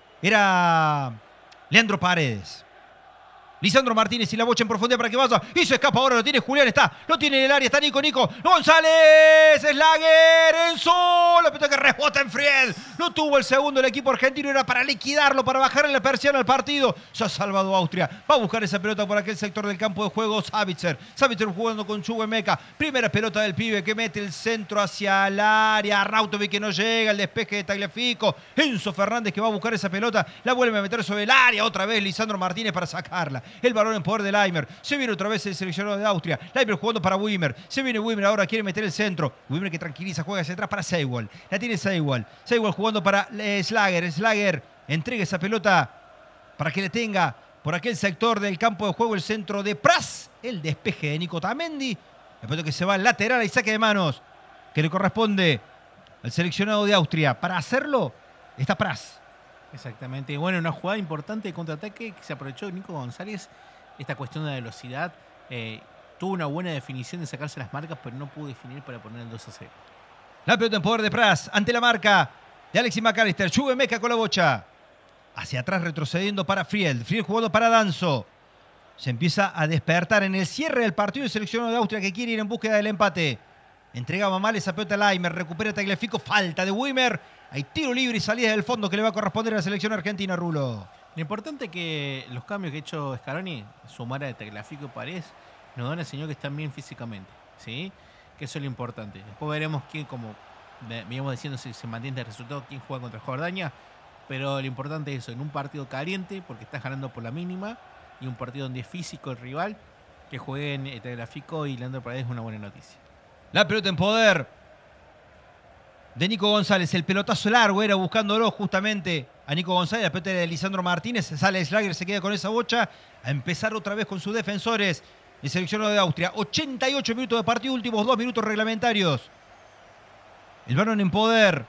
era Leandro Paredes. Lisandro Martínez y la bocha en profundidad para que vaya. Y se escapa ahora, lo tiene Julián, lo tiene en el área, está Nico. González, Slager, Enzo. La pelota que rebota en Fried. No tuvo el segundo el equipo argentino, era para liquidarlo, para bajarle la persiana al partido. Se ha salvado Austria. Va a buscar esa pelota por aquel sector del campo de juego. Savitzer jugando con Chukwuemeka. Primera pelota del pibe que mete el centro hacia el área. Arnautovic que no llega, el despeje de Tagliafico. Enzo Fernández que va a buscar esa pelota. La vuelve a meter sobre el área. Otra vez Lisandro Martínez para sacarla. El balón en poder de Laimer. Se viene otra vez el seleccionado de Austria. Laimer jugando para Wimmer. Se viene Wimmer ahora, quiere meter el centro. Wimmer que tranquiliza, juega hacia atrás para Seiwald. La tiene Seiwald. Seiwald jugando para Slager. Slager entrega esa pelota para que le tenga por aquel sector del campo de juego el centro de Pras. El despeje de Nico Otamendi. La pelota que se va al lateral y saque de manos que le corresponde al seleccionado de Austria. Para hacerlo está Pras. Exactamente. Bueno, una jugada importante de contraataque que se aprovechó de Nico González. Esta cuestión de la velocidad. Tuvo una buena definición de sacarse las marcas, pero no pudo definir para poner el 2-0. La pelota en poder de Pras ante la marca de Alexis McAllister. Chukwuemeka con la bocha. Hacia atrás retrocediendo para Fried. Fried jugando para Danzo. Se empieza a despertar en el cierre del partido el seleccionado de Austria que quiere ir en búsqueda del empate. Entregaba mal esa pelota a Laimer. Recupera Tagliafico. Falta de Wimmer. Hay tiro libre y salida del fondo que le va a corresponder a la selección argentina, Rulo. Lo importante es que los cambios que ha hecho Scaroni, sumar a Tagliafico y Paredes, nos dan el señal que están bien físicamente, ¿sí? Que eso es lo importante. Después veremos quién, como veníamos diciendo, si se mantiene el resultado, quién juega contra Jordania. Pero lo importante es eso, en un partido caliente, porque estás ganando por la mínima, y un partido donde es físico el rival, que jueguen Tagliafico y Leandro Paredes es una buena noticia. La pelota en poder de Nico González. El pelotazo largo era buscándolo justamente a Nico González. La pelota de Lisandro Martínez. Sale Slager, se queda con esa bocha. A empezar otra vez con sus defensores. El seleccionado de Austria. 88 minutos de partido, últimos 2 minutos reglamentarios. El balón en poder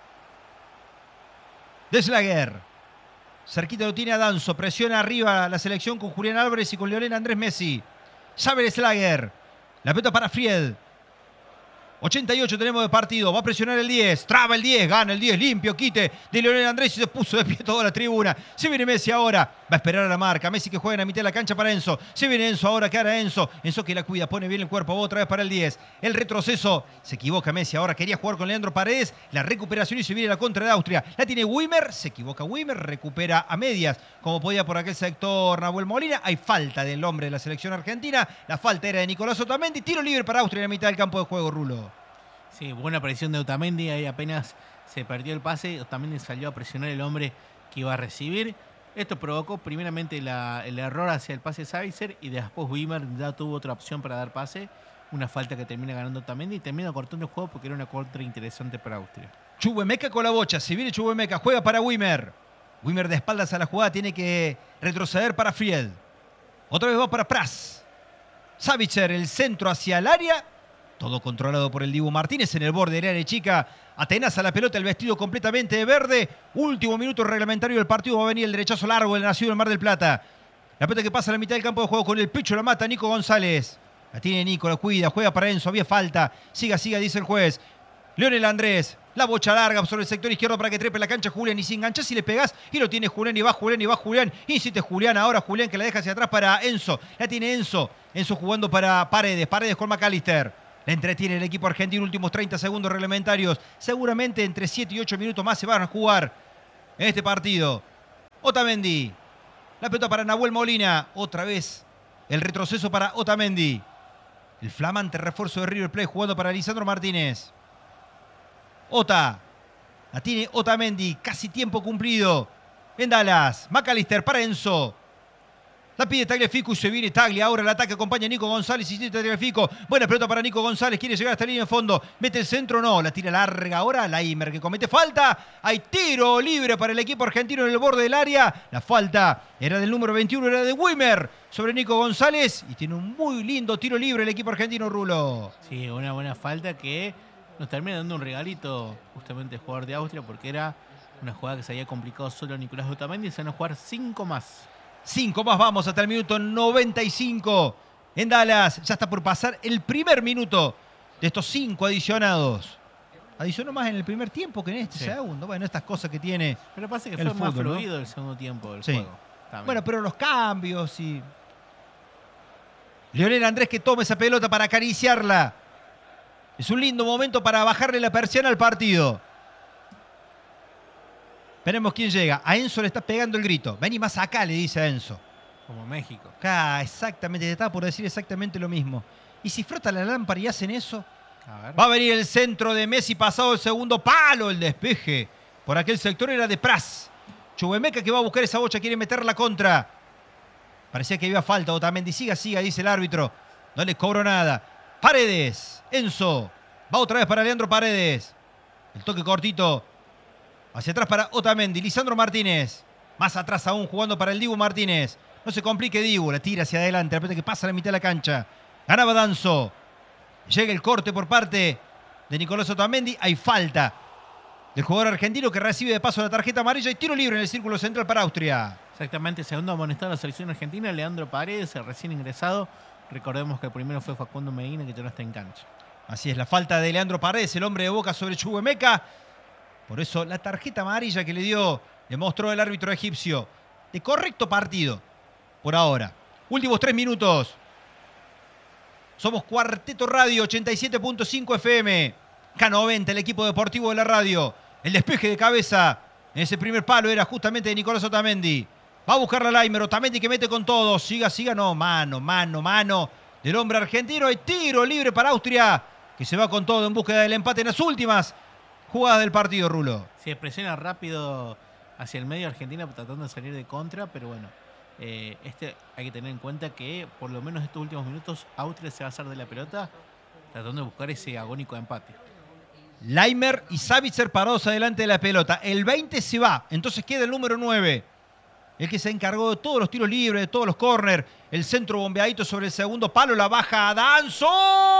de Slager. Cerquita lo tiene a Danzo. Presiona arriba la selección con Julián Álvarez y con Lionel Andrés Messi. Sabe Slager. La pelota para Fried. 88 tenemos de partido, va a presionar el 10, traba el 10, gana el 10, limpio, quite de Lionel Andrés y se puso de pie toda la tribuna. Se viene Messi ahora, va a esperar a la marca, Messi que juega en la mitad de la cancha para Enzo. Se viene Enzo ahora, que hará Enzo que la cuida, pone bien el cuerpo, va otra vez para el 10. El retroceso, se equivoca Messi ahora, quería jugar con Leandro Paredes, la recuperación y se viene la contra de Austria. La tiene Wimmer, se equivoca Wimmer, recupera a medias, como podía por aquel sector Nahuel Molina. Hay falta del hombre de la selección argentina, la falta era de Nicolás Otamendi, tiro libre para Austria en la mitad del campo de juego, Rulo. Sí, buena aparición de Otamendi, ahí apenas se perdió el pase, Otamendi salió a presionar el hombre que iba a recibir. Esto provocó primeramente el error hacia el pase de Savitzer y después Wimmer ya tuvo otra opción para dar pase, una falta que termina ganando Otamendi y termina cortando el juego porque era una contra interesante para Austria. Chukwuemeka con la bocha, se viene Chukwuemeka, juega para Wimmer. Wimmer de espaldas a la jugada, tiene que retroceder para Fried. Otra vez va para Pras. Savitzer, el centro hacia el área. Todo controlado por el Dibu Martínez en el borde del área chica. Atenaza la pelota, el vestido completamente de verde. Último minuto reglamentario del partido. Va a venir el derechazo largo del nacido del Mar del Plata. La pelota que pasa a la mitad del campo de juego con el pecho la mata Nico González. La tiene Nico, la cuida, juega para Enzo, había falta. Siga, dice el juez. Lionel Andrés La bocha larga sobre el sector izquierdo para que trepe la cancha Julián. Y si enganchás y le pegás, y lo tiene Julián, y va Julián, y va Julián. Insiste Julián, ahora Julián que la deja hacia atrás para Enzo. La tiene Enzo. Enzo jugando para Paredes. Paredes con McAllister. La entretiene el equipo argentino, últimos 30 segundos reglamentarios. Seguramente entre 7 y 8 minutos más se van a jugar en este partido. Otamendi. La pelota para Nahuel Molina. Otra vez el retroceso para Otamendi. El flamante refuerzo de River Plate jugando para Lisandro Martínez. Ota. La tiene Otamendi. Casi tiempo cumplido. En Dallas. McAllister para Enzo. La pide Tagliafico y se viene Taglia. Ahora el ataque acompaña a Nico González y Tagliafico. Buena pelota para Nico González. Quiere llegar hasta la línea de fondo. Mete el centro, no. La tira larga ahora. Laimer que comete falta. Hay tiro libre para el equipo argentino en el borde del área. La falta era del número 21, era de Wimmer sobre Nico González. Y tiene un muy lindo tiro libre el equipo argentino, Rulo. Sí, una buena falta que nos termina dando un regalito justamente el jugador de Austria porque era una jugada que se había complicado solo a Nicolás Otamendi y se van a jugar 5 más. 5 más vamos hasta el minuto 95 en Dallas. Ya está por pasar el primer minuto de estos 5 adicionados. Adicionó más en el primer tiempo que en este segundo. Bueno, estas cosas que tiene. Pero pasa que el fue más fútbol, fluido el segundo tiempo del Sí. juego. También. Bueno, pero los cambios y... Leonel Andrés que toma esa pelota para acariciarla. Es un lindo momento para bajarle la persiana al partido. Veremos quién llega. A Enzo le está pegando el grito. Vení más acá, le dice a Enzo. Como México. Acá, exactamente. Te estaba por decir exactamente lo mismo. ¿Y si frota la lámpara y hacen eso? A ver. Va a venir el centro de Messi pasado el segundo palo. El despeje por aquel sector era de Pras. Chuemeca que va a buscar esa bocha. Quiere meter la contra. Parecía que había falta. Otamendi siga, dice el árbitro. No le cobró nada. Paredes. Enzo. Va otra vez para Leandro Paredes. El toque cortito. Hacia atrás para Otamendi. Lisandro Martínez. Más atrás aún jugando para el Dibu Martínez. No se complique Dibu. La tira hacia adelante. La pelota que pasa a la mitad de la cancha. Ganaba Danzo. Llega el corte por parte de Nicolás Otamendi. Hay falta del jugador argentino que recibe de paso la tarjeta amarilla y tiro libre en el círculo central para Austria. Exactamente, segundo amonestado a la selección argentina, Leandro Paredes, el recién ingresado. Recordemos que el primero fue Facundo Medina, que ya no está en cancha. Así es, la falta de Leandro Paredes, el hombre de Boca sobre Chuemeca. Por eso la tarjeta amarilla que le mostró el árbitro egipcio. De correcto partido, por ahora. Últimos 3 minutos. Somos Cuarteto Radio, 87.5 FM. K90, el equipo deportivo de la radio. El despeje de cabeza en ese primer palo era justamente de Nicolás Otamendi. Va a buscar la Laimer. Otamendi que mete con todo. Siga. No, mano del hombre argentino. Hay tiro libre para Austria, que se va con todo en búsqueda del empate en las últimas jugadas del partido, Rulo. Se presiona rápido hacia el medio Argentina tratando de salir de contra, pero bueno, hay que tener en cuenta que por lo menos estos últimos minutos Austria se va a hacer de la pelota tratando de buscar ese agónico empate. Laimer y Savitzer parados adelante de la pelota. El 20 se va, entonces queda el número 9. El que se encargó de todos los tiros libres, de todos los córner. El centro bombeadito sobre el segundo palo, la baja a Danzo.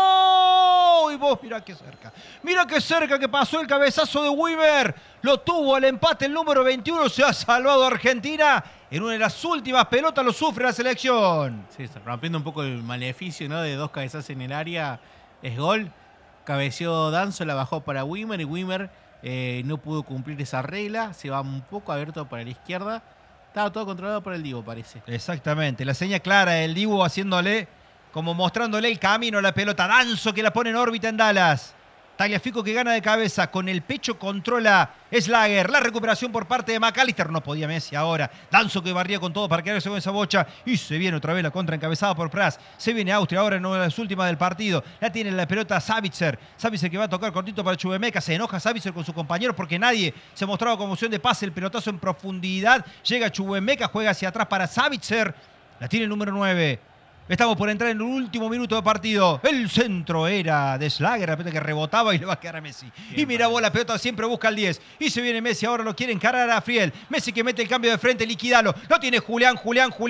Y vos, mirá qué cerca. Mirá qué cerca que pasó el cabezazo de Wimmer. Lo tuvo al empate el número 21. Se ha salvado Argentina. En una de las últimas pelotas lo sufre la selección. Sí, rompiendo un poco el maleficio, ¿no? De 2 cabezazos en el área. Es gol. Cabeció Danzo, la bajó para Wimmer y Wimmer no pudo cumplir esa regla. Se va un poco abierto para la izquierda. Estaba todo controlado por el Divo, parece. Exactamente. La seña clara del Divo haciéndole, como mostrándole el camino a la pelota. Danzo que la pone en órbita en Dallas. Tagliafico que gana de cabeza. Con el pecho controla Slager. La recuperación por parte de McAllister. No podía Messi ahora. Danzo que barría con todo para quedarse con esa bocha. Y se viene otra vez la contra encabezada por Pras. Se viene Austria ahora en una de las últimas del partido. La tiene la pelota Savitzer. Savitzer que va a tocar cortito para Chuemeca. Se enoja Savitzer con su compañero porque nadie se mostraba con opción de pase. El pelotazo en profundidad. Llega Chuemeca. Juega hacia atrás para Savitzer. La tiene el número 9. Estamos por entrar en el último minuto de partido. El centro era de Slager, la pelota que rebotaba y le va a quedar a Messi. Bien, y mira vos, la pelota siempre busca el 10. Y se viene Messi, ahora lo quiere encarar a Friel. Messi que mete el cambio de frente, liquidalo. Lo tiene Julián,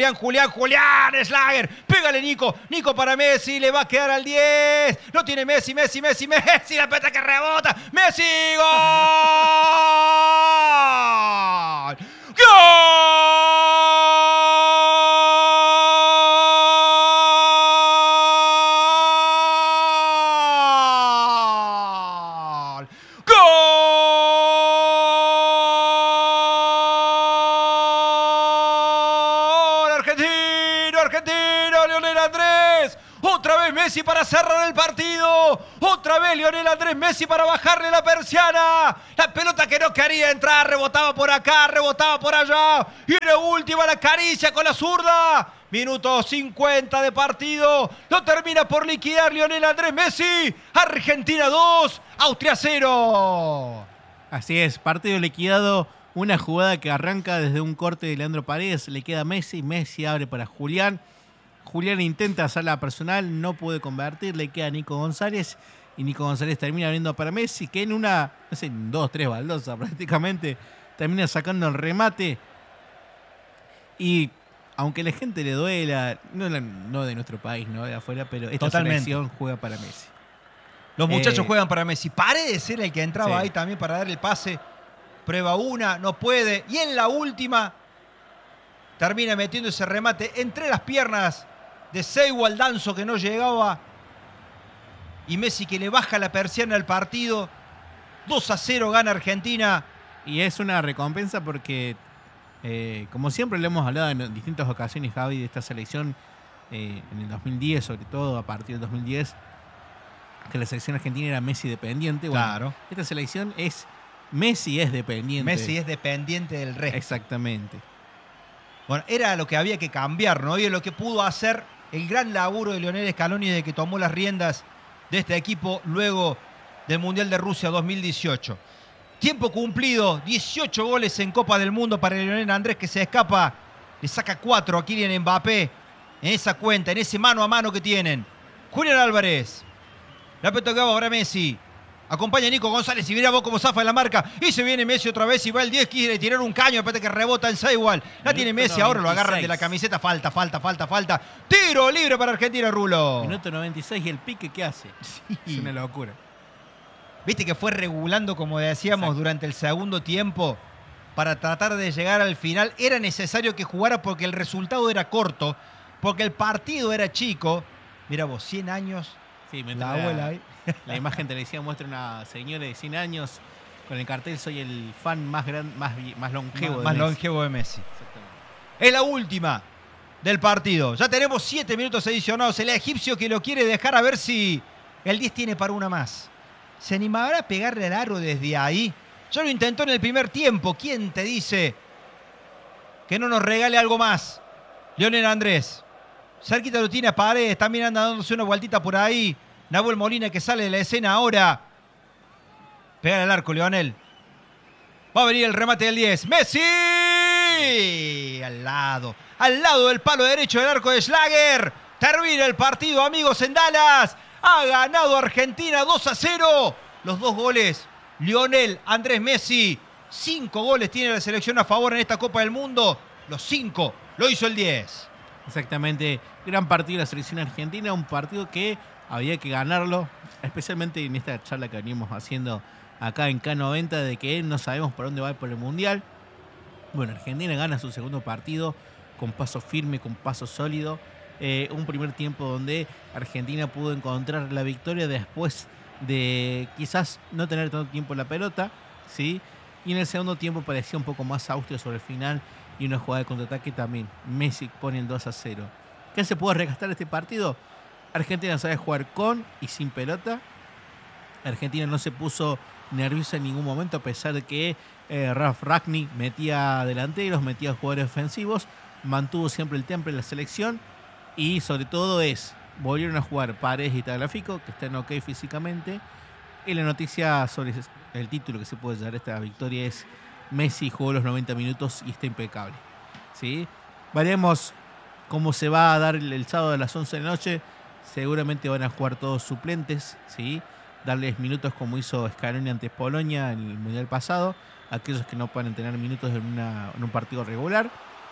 Slager. Pégale Nico. Nico para Messi, le va a quedar al 10. Lo tiene Messi. La pelota que rebota. Messi, gol. ¡Gol! ¡Gol! viene Argentina, Lionel Andrés. Otra vez Messi para cerrar el partido. Otra vez Lionel Andrés Messi para bajarle la persiana. La pelota que no quería entrar, rebotaba por acá, rebotaba por allá. Y en la última la acaricia con la zurda. Minuto 50 de partido. Lo termina por liquidar Lionel Andrés Messi. Argentina 2, Austria 0. Así es, partido liquidado. Una jugada que arranca desde un corte de Leandro Paredes. Le queda a Messi. Messi abre para Julián. Julián intenta hacer la personal, no puede convertir, le queda a Nico González y Nico González termina abriendo para Messi, que en una, no sé, 2-3 baldosas prácticamente, termina sacando el remate. Y aunque la gente le duela, no de nuestro país, no de afuera, pero esta selección juega para Messi. Los muchachos juegan para Messi. Paredes era el que entraba Sí. ahí también para dar el pase. Prueba una, no puede. Y en la última termina metiendo ese remate entre las piernas de Seiwald Danso, que no llegaba. Y Messi, que le baja la persiana al partido. 2-0 gana Argentina. Y es una recompensa porque, como siempre le hemos hablado en distintas ocasiones, Javi, de esta selección, en el 2010, sobre todo a partir del 2010, que la selección argentina era Messi dependiente. Bueno, Claro. esta selección es Messi es dependiente. Messi es dependiente del resto. Exactamente. Bueno, era lo que había que cambiar, ¿no? Y es lo que pudo hacer el gran laburo de Lionel Scaloni desde que tomó las riendas de este equipo luego del Mundial de Rusia 2018. Tiempo cumplido, 18 goles en Copa del Mundo para Lionel Andrés, que se escapa, le saca 4 a Kylian Mbappé en esa cuenta, en ese mano a mano que tienen. Julián Álvarez, la pelota que va para Messi. Acompaña a Nico González y mira vos cómo zafa en la marca. Y se viene Messi otra vez y va el 10, quiere tirar un caño, espérate que rebota el Seiwald. La tiene Messi, ahora lo agarran de la camiseta. Falta. Tiro libre para Argentina, Rulo. Minuto 96 y el pique, ¿qué hace? Sí. Es una locura. Viste que fue regulando, como decíamos, Exacto. durante el segundo tiempo para tratar de llegar al final. Era necesario que jugara porque el resultado era corto, porque el partido era chico. Mira vos, 100 años, Sí, la abuela ahí. La imagen televisiva muestra una señora de 100 años con el cartel "Soy el fan más longevo Más de Messi". longevo de Messi. Exactamente. Es la última del partido. Ya tenemos 7 minutos adicionados. El egipcio que lo quiere dejar a ver si el 10 tiene para una más. ¿Se animará a pegarle al aro desde ahí? Ya lo intentó en el primer tiempo. ¿Quién te dice que no nos regale algo más? Lionel Andrés. Cerquita lo tiene a Paredes. También anda dándose una vueltita por ahí. Nahuel Molina, que sale de la escena ahora. Pegar al arco, Lionel. Va a venir el remate del 10. ¡Messi! Al lado del palo derecho del arco de Schlager. Termina el partido, amigos, en Dallas. Ha ganado Argentina 2-0. Los 2 goles, Lionel Andrés Messi. 5 goles tiene la selección a favor en esta Copa del Mundo. Los 5 lo hizo el 10. Exactamente. Gran partido de la selección argentina. Un partido que había que ganarlo, especialmente en esta charla que venimos haciendo acá en K90 de que no sabemos por dónde va por el Mundial. Bueno, Argentina gana su segundo partido con paso firme, con paso sólido. Un primer tiempo donde Argentina pudo encontrar la victoria después de quizás no tener tanto tiempo en la pelota, ¿sí? Y en el segundo tiempo parecía un poco más Austria sobre el final y una jugada de contraataque también. Messi pone el 2-0. ¿Qué se puede rescatar de este partido? Argentina sabe jugar con y sin pelota. Argentina no se puso nerviosa en ningún momento, a pesar de que Ralf Rangnick metía delanteros, metía jugadores ofensivos, mantuvo siempre el temple en la selección y sobre todo volvieron a jugar Paredes y Tagliafico, que están ok físicamente. Y la noticia sobre el título que se puede dar esta victoria es: Messi jugó los 90 minutos y está impecable, ¿sí? Veremos cómo se va a dar el sábado a las 11 de la noche. Seguramente van a jugar todos suplentes, ¿sí? Darles minutos como hizo Scaloni ante Polonia en el Mundial pasado, aquellos que no puedan tener minutos en un partido regular,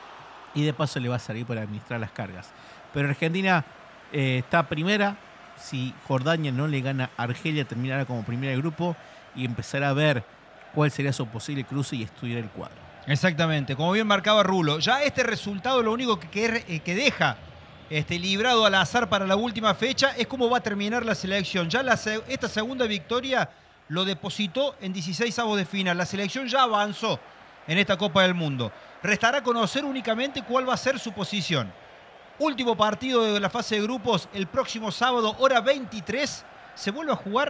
y de paso le va a salir para administrar las cargas. Pero Argentina está primera. Si Jordania no le gana a Argelia, terminará como primera del grupo y empezará a ver cuál sería su posible cruce y estudiar el cuadro. Exactamente, como bien marcaba Rulo. Ya este resultado lo único que deja librado al azar para la última fecha es cómo va a terminar la selección. Ya esta segunda victoria lo depositó en 16avos de final. La selección ya avanzó en esta Copa del Mundo. Restará conocer únicamente cuál va a ser su posición. Último partido de la fase de grupos, el próximo sábado, hora 23, se vuelve a jugar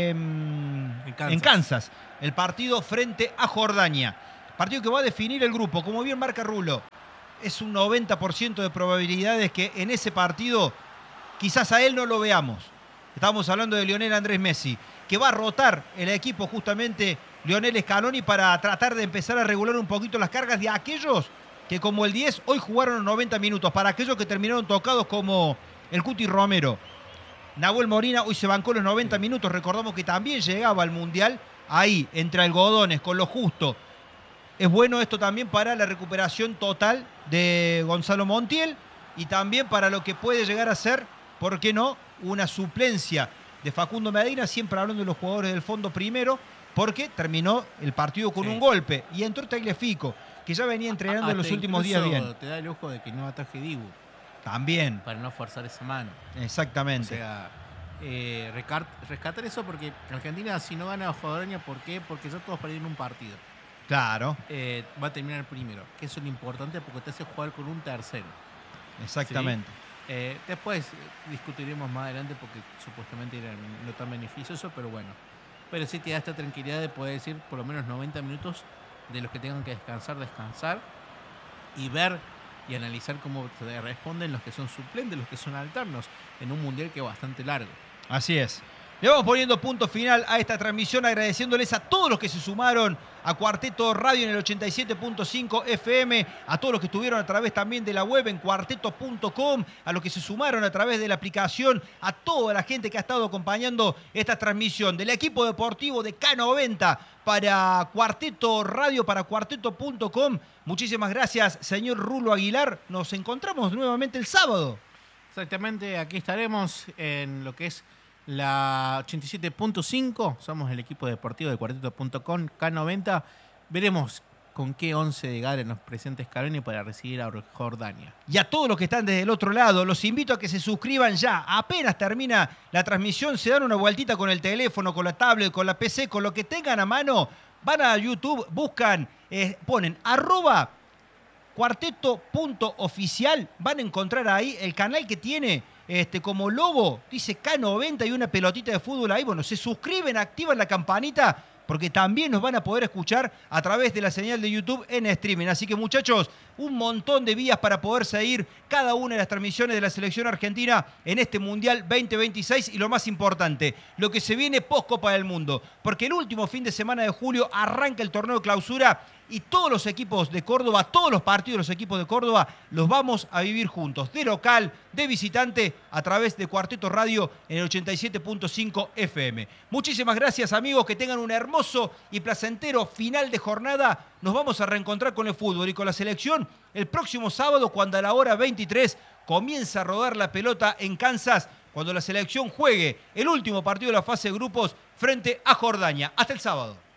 en Kansas. El partido frente a Jordania. Partido que va a definir el grupo, como bien marca Rulo. Es un 90% de probabilidades que en ese partido quizás a él no lo veamos. Estamos hablando de Lionel Andrés Messi, que va a rotar el equipo justamente Lionel Scaloni para tratar de empezar a regular un poquito las cargas de aquellos que como el 10 hoy jugaron los 90 minutos, para aquellos que terminaron tocados como el Cuti Romero. Nahuel Molina hoy se bancó los 90 minutos, recordamos que también llegaba al Mundial ahí, entre algodones, con lo justo. Es bueno esto también para la recuperación total de Gonzalo Montiel y también para lo que puede llegar a ser, ¿por qué no?, una suplencia de Facundo Medina, siempre hablando de los jugadores del fondo primero, porque terminó el partido con un golpe y entró Tagliafico, que ya venía entrenando en los últimos días bien. Te da el ojo de que no ataje Dibu. También. Para no forzar esa mano. Exactamente. O sea, rescatar eso porque Argentina, si no gana a Jordania, ¿por qué? Porque ya todos perdieron un partido. Claro. Va a terminar el primero, que eso es lo importante porque te hace jugar con un tercero. Exactamente. ¿Sí? Después discutiremos más adelante porque supuestamente era no tan beneficioso, pero bueno. Pero sí te da esta tranquilidad de poder decir por lo menos 90 minutos de los que tengan que descansar y ver y analizar cómo te responden los que son suplentes, los que son alternos, en un mundial que es bastante largo. Así es. Le vamos poniendo punto final a esta transmisión, agradeciéndoles a todos los que se sumaron a Cuarteto Radio en el 87.5 FM, a todos los que estuvieron a través también de la web en cuarteto.com, a los que se sumaron a través de la aplicación, a toda la gente que ha estado acompañando esta transmisión del equipo deportivo de K90 para Cuarteto Radio, para cuarteto.com. Muchísimas gracias, señor Rulo Aguilar. Nos encontramos nuevamente el sábado. Exactamente, aquí estaremos en lo que es la 87.5, somos el equipo deportivo de cuarteto.com, K90. Veremos con qué 11 de Gales nos presenta Scaloni para recibir a Jordania. Y a todos los que están desde el otro lado, los invito a que se suscriban ya. Apenas termina la transmisión, se dan una vueltita con el teléfono, con la tablet, con la PC, con lo que tengan a mano. Van a YouTube, buscan, ponen @cuarteto.oficial, van a encontrar ahí el canal que tiene como logo, dice K90 y una pelotita de fútbol ahí. Bueno, se suscriben, activan la campanita, porque también nos van a poder escuchar a través de la señal de YouTube en streaming. Así que, muchachos, un montón de vías para poder seguir cada una de las transmisiones de la selección argentina en este Mundial 2026 y lo más importante, lo que se viene post Copa del Mundo, porque el último fin de semana de julio arranca el torneo de clausura y todos los equipos de Córdoba, todos los partidos de los equipos de Córdoba los vamos a vivir juntos, de local, de visitante, a través de Cuarteto Radio en el 87.5 FM. Muchísimas gracias, amigos, que tengan un hermoso y placentero final de jornada. Nos vamos a reencontrar con el fútbol y con la selección el próximo sábado, cuando a la hora 23 comienza a rodar la pelota en Kansas, cuando la selección juegue el último partido de la fase de grupos frente a Jordania. Hasta el sábado.